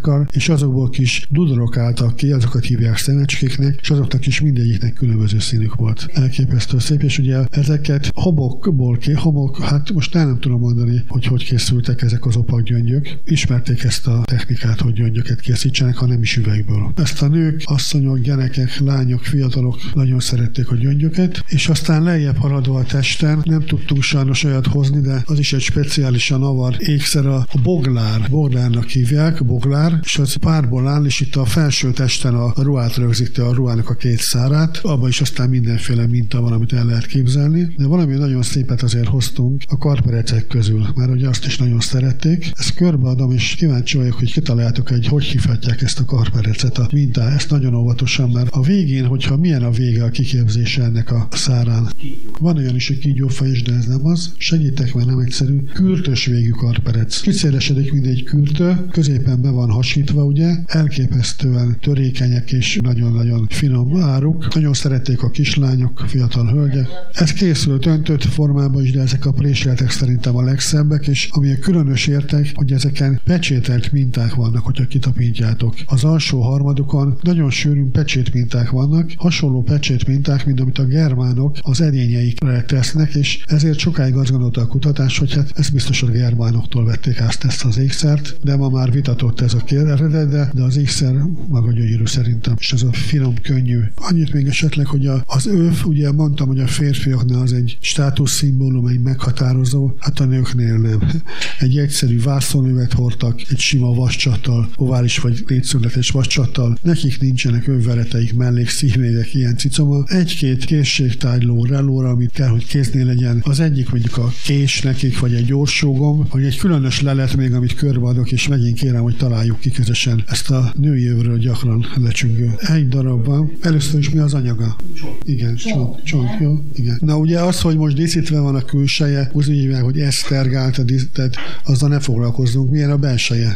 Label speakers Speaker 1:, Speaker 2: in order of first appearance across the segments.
Speaker 1: szálkákkal, és azokból kis dudorok álltak ki, azokat hívják szemecskéknek, és azoknak is mindegyiknek különböző színük volt. Elképesztő szép, és ugye ezeket hobokból hát most nem tudom mondani, hogy készültek ezek az opak gyöngyök. Ismerték ezt a technikát, hogy gyöngyöket készítsenek, ha nem is üvegből. Ezt a nők, asszonyok, gyerekek, lányok, fiatalok nagyon szerették a gyöngyöket, és aztán lejjebb haladva a testen, nem tudtunk sajnos olyat hozni, de az is egy speciálisan avar ékszer, a boglárnak hívják, boglár, és az párból áll, és itt a felső testen a ruhát rögzíti, a ruhának a két szárát, abban is aztán mindenféle minta van, amit el lehet képzelni, de valami nagyon szépet azért hoztunk a karperecek közül, mert ugye azt is nagyon szerették. Ezt körbeadom, és kíváncsi vagyok, hogy kitaláljátok, hogy hívhatják ezt a karperecet, a mintát, ezt nagyon óvatosan, mert a végén, hogyha milyen a vége a kiképzése ennek a szárán. Van olyan is, hogy kígyófa is, de ez nem az. Segítek, mert nem egyszerű. Kürtös végű karperec. Kicélesedik, mint egy kürtő, középen be van hasítva, ugye, elképesztően törékenyek és nagyon-nagyon finom áruk. Nagyon szerették a kislányok, fiatal hölgyek. Ez készült öntött formában is, de ezek a préseltek szerintem a legszebbek, és ami a különös érték, hogy ezeken pecsételt minták vannak, hogyha kitapintjátok. Az alsó harmadukon nagyon sűrű pecsétminták vannak, hasonló pecsétminták, mint amit a germánok az edényeikre tesznek, és ezért sokáig azt gondolta a kutatás, hogy hát ezt biztos a germánoktól vették át ezt az ékszert, de ma már vitatott ez a eredet, de az ékszer maga gyönyörű szerintem, és ez a finom, könnyű. Annyit még esetleg, hogy az öv, ugye mondtam, hogy a férfiaknál az egy státuszszimbólum, egy meghatározó, hát a nőknél nem. Egy egyszerű vászonövet hordtak, egy sima vascsattal, ovális vagy négyszögletes vascsattal, nekik nincsenek övvereteik, mellékszívnévek, ilyen cicoma. Egy-két készségtárgyló relóra, amit kell, hogy kéznél legyen. Az egyik mondjuk a kés nekik, vagy egy gyorsógom, vagy egy különös lelet még, amit körbeadok, és megint kérem, hogy találjuk ki közösen ezt a női övről gyakran lecsüngő. Egy darab van. Először is mi az anyaga? Igen, csont, jó? Igen. Na ugye az, hogy most díszítve van a külseje, úgy hívják, hogy esztergált, tehát azzal ne foglalkozzunk. Milyen a belseje?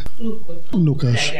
Speaker 1: Lukas.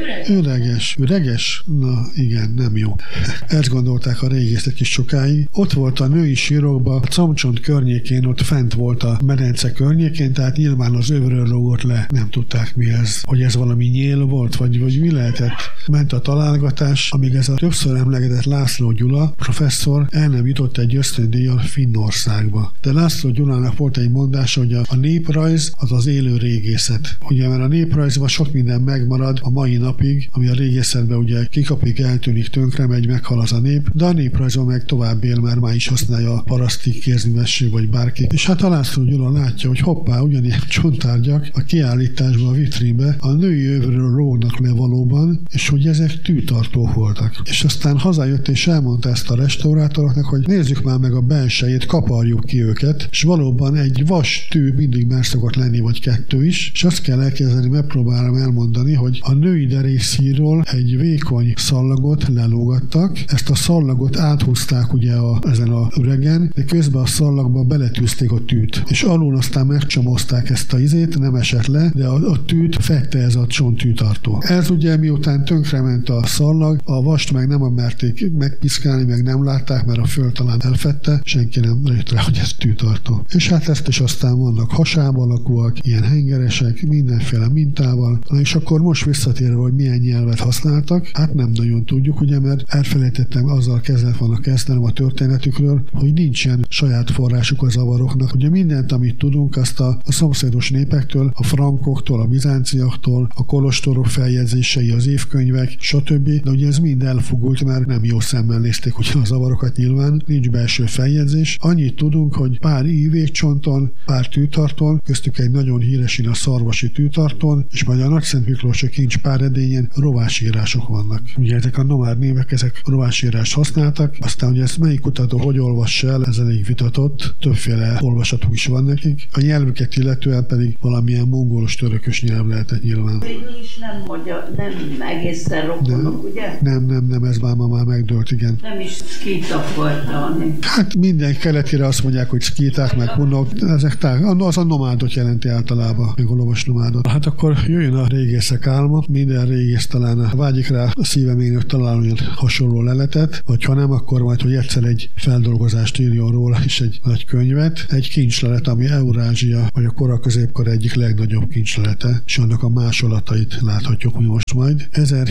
Speaker 1: Üreges? Na igen, nem jó. Ezt gondolták a régészek is sokáig. Ott volt a női sírokban, a combcsont környékén, ott fent volt a medence környékén, tehát nyilván az övről rúgott le. Nem tudták mi ez. Hogy ez valami nyél volt, vagy mi lehetett. Ment a találgatás, amíg ez a többször emlegetett László Gyula professzor el nem jutott egy ösztöndíjjal Finnországba. De László Gyulának volt egy mondása, hogy a néprajz az az élő régészet. Ugye, mert a néprajzban sok minden megmarad a mai napig, ami a régészetben ugye kikapik, eltűnik, tönkre megy, meghal az a nép, de a néprajzban meg tovább él, mert már is használja a paraszti kézművesség vagy bárki. És hát a László Gyula látja, hogy hoppá, ugyanilyen csonttárgyak a kiállításban, a vitrínbe a női övről rógnak le valóban, és hogy ezek tűtartók voltak. És aztán hazajött és elmondta ezt a restaurátoroknak, hogy nézzük már meg a belsejét, kaparjuk ki őket, és valóban egy vas tű mindig már szokott lenni, vagy kettő is, és azt kell elkezdeni, megpróbálom elmondani, hogy a női derékszírról egy vékony szallagot lelógattak, ezt a szallagot áthúzták ugye ezen a üregen, de közben a szallagba beletűzték a tűt, és alul aztán megcsomozták ezt a izét, nem esett le, de a tűt fette ez a csonttűtartó. Ez ugye miután tönkrement a szallag, a vast meg nem merték megpiszkálni, meg nem látták, mert a föld talán elfette, senki nem jött rá, hogy ez tűtartó. És hát ezt is aztán vannak hasább alakúak, ilyen hengeresek, mindenféle mintával. Na és akkor most visszatérve, hogy milyen nyelvet használtak, hát nem nagyon tudjuk, ugye, mert elfelejtettem, azzal kezdett volna kezdenem a történetükről, hogy nincsen saját forrásuk az avaroknak. Ugye mindent, amit tudunk, azt a szomszédos népektől, a frankoktól, a bizánciaktól, a kolostorok feljegyzései, az évkönyvek, stb. De ugye ez mind elfogult, mert nem jó szemmel nézték ugye az avarokat nyilván, nincs belső feljegyzés. Annyit tudunk, hogy pár ívéscsonton, pár tűtartón, köztük egy nagyon híres a szarvasi tűtartón, és majd a Nagyszent Miklósi kincs pár edényen rovásírások vannak. Ugye ezek a nomád névek, ezek rovásírást használtak, aztán ugye ezt melyik kutató hogy olvassa el, ez elég vitatott, többféle olvasatuk is van nekik. A nyelvüket illetően pedig valamilyen mongolos törökös nyelv lehetett nyilván.
Speaker 2: Végül is nem Fenyvésszel rokonok, ugye?
Speaker 1: Nem, ez már megdőlt, igen.
Speaker 2: Nem is szkítak voltani.
Speaker 1: Hát minden keletire azt mondják, hogy szkíták, meg hunok, az a nomádot jelenti általában, meg a lovas nomádot. Hát akkor jöjjön a régészek álma, minden régész talán vágyik rá a szíveménynek találni hasonló leletet, vagy ha nem, akkor majd, hogy egyszer egy feldolgozást írjon róla is egy nagy könyvet. Egy kincslelet, ami Eurázsia, vagy a kora középkor egyik legnagyobb kincslelete, és annak a másolatait láthatjuk mi most majd.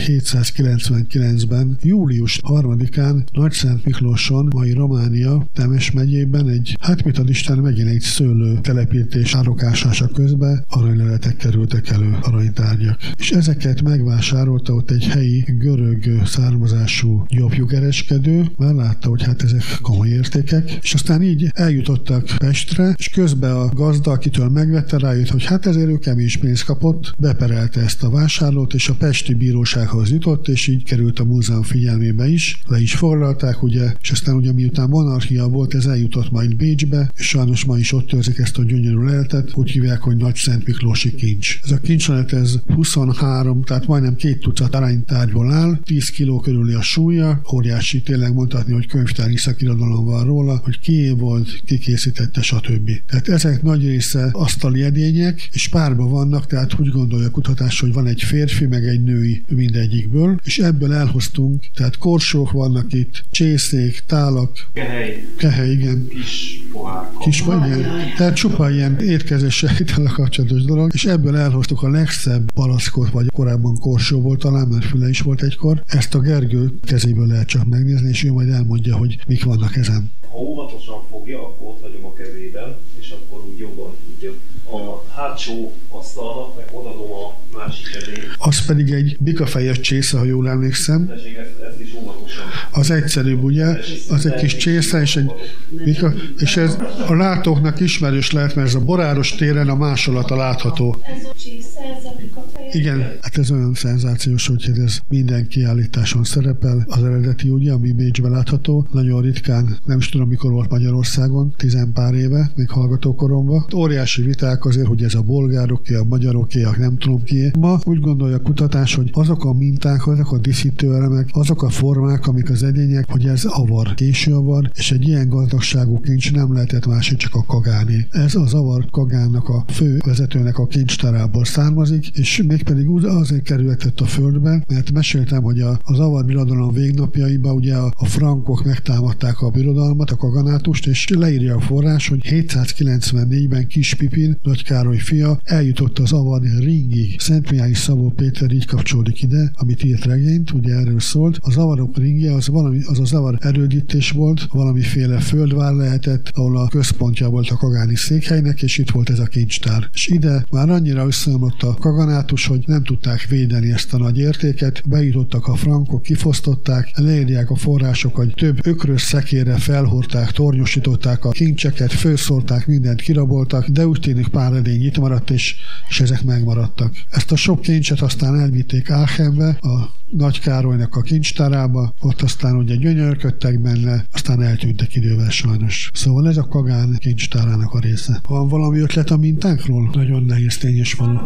Speaker 1: 1799-ben, július 3-án Nagyszent Miklóson, mai Románia, Temes megyében mit ad Isten, megint egy szőlő telepítés árokásása közben aranyleletek kerültek elő, aranytárgyak. És ezeket megvásárolta ott egy helyi görög származású jobbjukereskedő, már látta, hogy hát ezek komoly értékek, és aztán így eljutottak Pestre, és közben a gazda, akitől megvette, rájött, hogy hát ezért ő kevés pénzt kapott, beperelte ezt a vásárlót, és a pesti bírósághoz jutott, és így került a múzeum figyelmébe is, le is foglalták, ugye, és aztán ugye miután monarchia volt, ez eljutott majd Bécsbe, és sajnos ma is ott őrzik ezt a gyönyörű leletet, úgy hívják, hogy Nagyszent Miklósi kincs. Ez a kincslelet, ez 23, tehát majdnem 2 tucat aranytárgyból áll, 10 kiló körüli a súlya, óriási, tényleg mondhatni, hogy könyvtári szakirodalom van róla, hogy kié volt, ki készítette, stb. Tehát ezek nagy része asztali edények, és párban vannak, tehát úgy gondolja a kutatás, hogy van egy férfi, meg egy női mindegyikből, és ebből elhoztunk, tehát korsók vannak itt, csészék, tálak, kehely, igen. Kis igen. Tehát csupa ilyen étkezéssel a kapcsolatos dolog, és ebből elhoztuk a legszebb palackot, vagy korábban korsó volt talán, mert füle is volt egykor. Ezt a Gergő kezéből lehet csak megnézni, és ő majd elmondja, hogy mik vannak ezen.
Speaker 3: Ha óvatosan fogja, akkor ott vagyom a kezében, és akkor úgy jobban tudja. A hátsó asztalnak meg odadom a másik kezét.
Speaker 1: Az pedig egy bikafejes csésze, ha jól emlékszem.
Speaker 3: Tessék, ezt is óvatosan.
Speaker 1: Az egyszerűbb, ugye? Az egy kis csésze, és egy bika, és ez a látóknak ismerős lehet, mert ez a Boráros téren a másolata látható.
Speaker 4: Ez a csésze, ez a bikafejes?
Speaker 1: Igen, hát ez olyan szenzációs, hogy ez minden kiállításon szerepel. Az eredeti, ugye, ami Bécsben látható, nagyon ritkán, nem is tudom, mikor volt Magyarországon, 10 pár éve, még hallgatókoromban. Óriási viták azért, hogy ez a bolgároké, a magyaroké, a nem tudom kié. Ma úgy gondolja a kutatás, hogy azok a minták, azok a díszítőelemek, azok a formák, amik az edények, hogy ez avar, késő avar, és egy ilyen gazdagságú kincs nem lehetett másik, csak a kagáné. Ez az avar kagánnak a fő vezetőnek a kincstárából származik, és mégpedig azért kerülhetett a földbe, mert meséltem, hogy az avar birodalom végnapjaiban ugye a frankok megtámadták a birodalmat, a kaganátust, és leírja a forrás, hogy 794-ben Kis Pipin, Nagy Károly fia, eljutott az avar ringig. Szentmihály Szabó Péter így kapcsolódik ide, amit írt regényt, ugye erről szólt. Az avarok ringje az az avar erődítés volt, valamiféle földvár lehetett, ahol a központja volt a kagáni székhelynek, és itt volt ez a kincstár. És ide már annyira összeomlott a kaganátus, hogy nem tudták védeni ezt a nagy értéket, bejutottak a frankok, kifosztották, leírják a források, hogy több ökrös szekérre felhordták, tornyosították a kincseket, főszórták, mindent kiraboltak, de úgy tűnik pár edény itt maradt, és ezek megmaradtak. Ezt a sok kincset aztán elvitték Aachenbe, a Nagy Károlynak a kincstárába, ott aztán ugye gyönyörködtek benne, aztán eltűntek idővel sajnos. Szóval ez a kagán kincstárának a része. Van valami ötlet a mintánkról? Nagyon nehéz tényes való.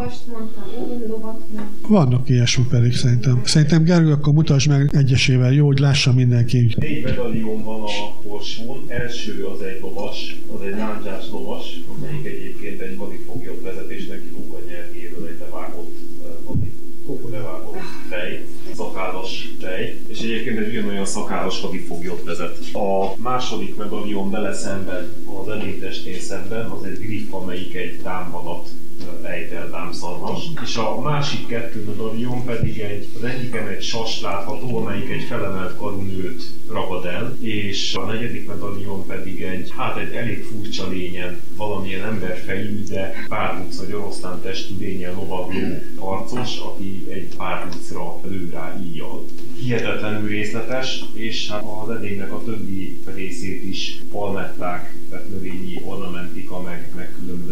Speaker 1: Vannak ilyesmi pedig szerintem. Szerintem Gergő, akkor mutasd meg egyesével, jó, hogy lássa mindenki.
Speaker 3: 4 medalion van a korsón. Első az egy lovas, az egy lándzsás lovas, amelyik egyébként egy vadifoglyot vezet, és neki lóg a nyergéről egy levágott fej, szakállas fej, és egyébként egy ugyanolyan szakállas vadifoglyot vezet. A második medalion vele szemben, az edénytestén szemben, az egy griff, amelyik egy támvadat ejt el, támszarvas. És a másik 2 medalion pedig az egyiken egy sas látható, amelyik egy felemelt karú nőt ragad el, és a 4. medalion pedig egy elég furcsa lényen, valamilyen emberfejű, de párduc vagy oroszlán testű lényen lovagló harcos, aki egy párducra lő rá íjjal. Hihetetlenül részletes, és hát az edénynek a többi részét is palmetták, tehát növényi ornamentika, meg különböző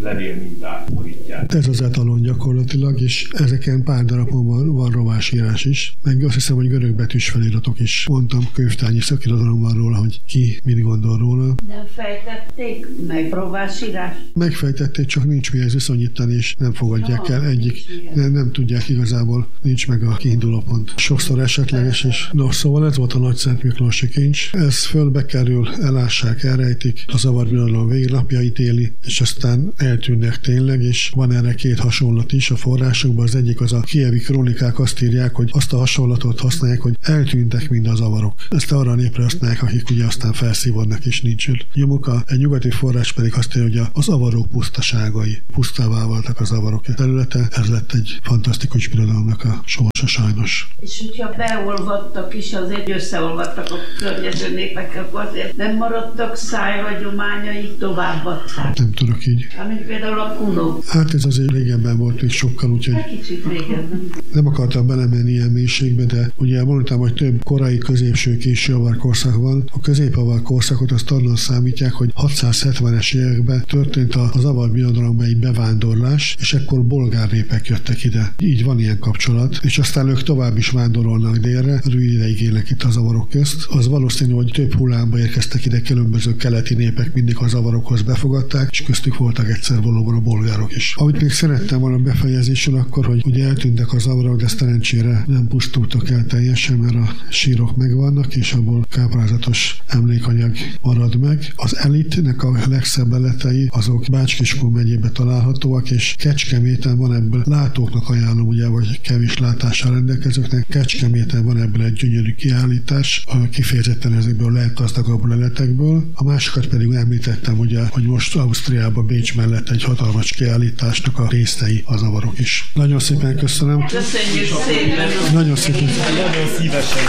Speaker 3: levélminták borítják.
Speaker 1: Ez az etalon gyakorlatilag, és ezeken pár darabon van rovásírás is, meg azt hiszem, hogy görögbetűs feliratok is. Mondtam, könyvtárnyi szakirodalom van róla, hogy ki mit gondol róla.
Speaker 2: Nem fejtették meg rovásírás?
Speaker 1: Megfejtették, csak nincs mihez viszonyítani, és nem fogadják el egyik. Nem tudják igazából, nincs meg a kiinduló pont. Sokszor esetleges is. No, szóval ez volt a Nagy Szent Miklósi kincs. Ez fölbe kerül, elássák, elrejtik, a zavarbirodalom végnapjait éli, és aztán eltűnnek tényleg, és van erre két hasonlat is a forrásokban. Az egyik az a kievi krónikák, azt írják, hogy azt a hasonlatot használják, hogy eltűntek mind a zavarok. Ezt arra a népre használják, akik ugye aztán felszívódnak és nincs nyomuk. Egy nyugati forrás pedig azt írja, hogy az avarok pusztaságai. Pusztává voltak az avarok területe. Ez lett egy fantasztikus birodalomnak a sorsa sajnos.
Speaker 2: És hogyha beolvadtak is, azért összeolvadtak a környező népek, akkor azért nem maradtak szájhagyományai, továbbadták.
Speaker 1: Nem tudok így.
Speaker 2: Mint például a kunok.
Speaker 1: Hát ez azért régebben volt még sokkal, úgyhogy
Speaker 2: kicsit régebben.
Speaker 1: nem akartam belemenni ilyen mélységbe, de ugye mondtam, hogy több korai, középső, késő avar korszak van. A középavar korszakot azt onnan számítják, hogy 670-es években történt az avar birodalomban egy bevándorlás, és ekkor bolgár népek jöttek ide. Így van ilyen kapcsolat, és aztán ők tovább is vándorolnak délre, rövid ideig élnek itt az avarok közt. Az valószínű, hogy több hullámba érkeztek ide különböző keleti népek, mindig az avarokhoz befogadták, és köztük voltak egyszer valóban a bolgárok is. Amit még szerettem volna befejezésül akkor, hogy ugye eltűntek az avarok, de szerencsére nem pusztultak el teljesen, mert a sírok megvannak, és abból káprázatos emlékanyag marad meg. Az elitnek a legszebb leletei azok Bács-Kiskun megyében találhatóak, és Kecskeméten van ebből, látóknak ajánlom, ugye, vagy kevés látással rendelkezőknek, Kecskeméten van ebből egy gyönyörű kiállítás, kifejezetten ezekből lehet gazdagabb leletekből. A másikat pedig említettem, ugye, hogy most Ausztriában, Bécs mellett egy hatalmas kiállításnak a részei az avarok is. Nagyon szépen köszönöm.
Speaker 2: Köszönjük szépen!
Speaker 1: Nagyon szépen.
Speaker 3: Nagyon szívesen.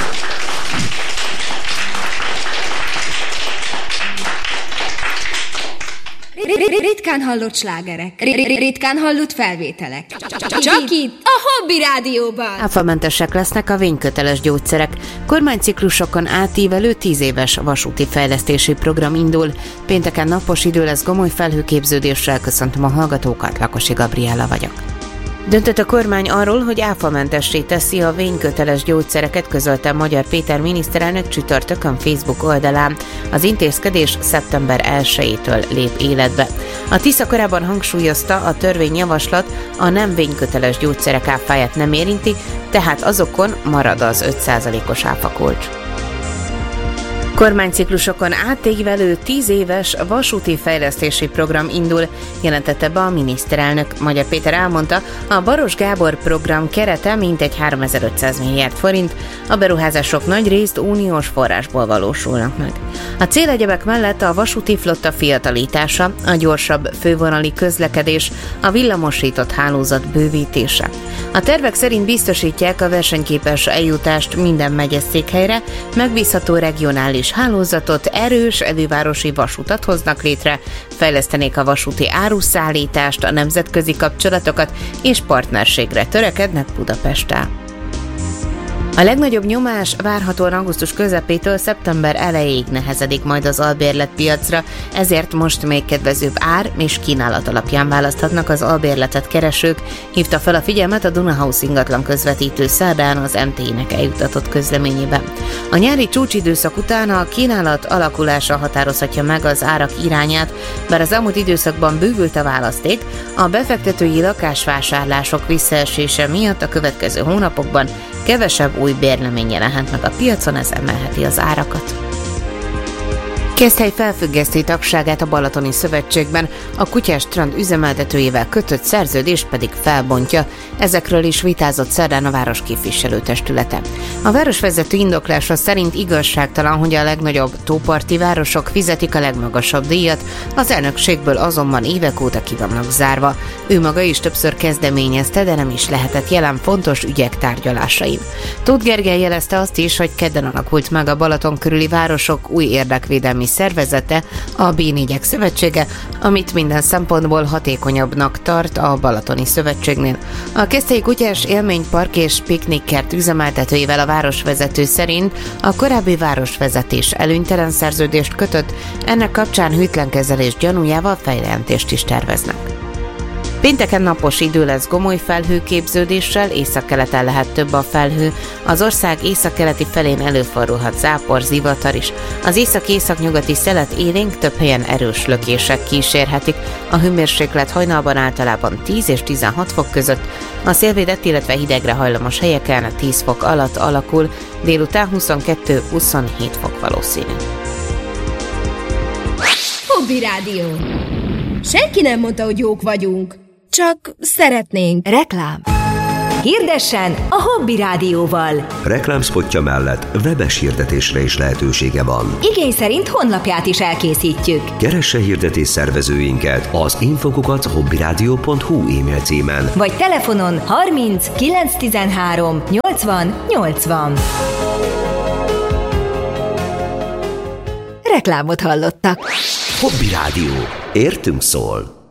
Speaker 5: Ritkán hallott slágerek, ritkán hallott felvételek. Csak itt, a Hobby Rádióban.
Speaker 6: Áfamentesek lesznek a vényköteles gyógyszerek. Kormányciklusokon átívelő 10 éves vasúti fejlesztési program indul. Pénteken napos idő lesz, gomoly felhőképződéssel. Köszöntöm a hallgatókat, Lakosi Gabriella vagyok. Döntött a kormány arról, hogy áfamentessé teszi a vényköteles gyógyszereket, közölte Magyar Péter miniszterelnök csütörtökön Facebook oldalán. Az intézkedés szeptember 1-től lép életbe. A Tisza korábban hangsúlyozta, a törvényjavaslat a nem vényköteles gyógyszerek áfáját nem érinti, tehát azokon marad az 5%-os áfakulcs. Kormányciklusokon átívelő 10 éves vasúti fejlesztési program indul, jelentette be a miniszterelnök. Magyar Péter elmondta, a Baros Gábor program kerete mintegy 3500 milliárd forint, a beruházások nagyrészt uniós forrásból valósulnak meg. A cél egyebek mellett a vasúti flotta fiatalítása, a gyorsabb fővonali közlekedés, a villamosított hálózat bővítése. A tervek szerint biztosítják a versenyképes eljutást minden megyeszékhelyre, megbízható regionális hálózatot, erős elővárosi vasutat hoznak létre, fejlesztenék a vasúti áruszállítást, a nemzetközi kapcsolatokat és partnerségre törekednek Budapesttel. A legnagyobb nyomás várhatóan augusztus közepétől szeptember elejéig nehezedik majd az albérletpiacra, ezért most még kedvezőbb ár és kínálat alapján választhatnak az albérletet keresők, hívta fel a figyelmet a Dunahouse ingatlan közvetítő szerdán az MTI-nek eljutatott közleményében. A nyári csúcsidőszak után a kínálat alakulása határozhatja meg az árak irányát, bár az elmúlt időszakban bővült a választék, a befektetői lakásvásárlások visszaesése miatt a következő hónapokban kevesebb új bérlemény jelenthet meg a piacon, ez emelheti az árakat. Keszthely felfüggeszti tagságát a Balatoni Szövetségben, a Kutyás Strand üzemeltetőjével kötött szerződést pedig felbontja. Ezekről is vitázott szerdán a város képviselőtestülete. A városvezető indoklása szerint igazságtalan, hogy a legnagyobb tóparti városok fizetik a legmagasabb díjat, az elnökségből azonban évek óta ki vannak zárva. Ő maga is többször kezdeményezte, de nem is lehetett jelen fontos ügyek tárgyalásain. Tóth Gergely jelezte azt is, hogy kedden alakult meg a Balaton körüli városok új érdekvédelmi szervezete, a B4-ek szövetsége, amit minden szempontból hatékonyabbnak tart a Balatoni Szövetségnél. A Keszthelyi Kutyás Élménypark és Piknikkert üzemeltetőivel a városvezető szerint a korábbi városvezetés előnytelen szerződést kötött, ennek kapcsán hűtlen kezelés gyanújával feljelentést is terveznek. Pénteken napos idő lesz gomoly felhőképződéssel, északkeleten lehet több a felhő, az ország északkeleti felén előfordulhat zápor, zivatar is. Az észak-északnyugati szelet élénk, több helyen erős lökések kísérhetik. A hőmérséklet hajnalban általában 10 és 16 fok között, a szélvédett, illetve hidegre hajlamos helyeken 10 fok alatt alakul, délután 22-27 fok valószínű.
Speaker 5: Hobby Rádió. Senki nem mondta, hogy jók vagyunk. Csak szeretnénk. Reklám. Hirdessen a Hobby Rádióval.
Speaker 7: Reklámspotja mellett webes hirdetésre is lehetősége van.
Speaker 5: Igény szerint honlapját is elkészítjük.
Speaker 7: Keresse hirdetés szervezőinket az info@hobbyradio.hu e-mail címen.
Speaker 5: Vagy telefonon 30 913 80 80. Reklámot hallottak.
Speaker 7: Hobby Rádió. Értünk szól.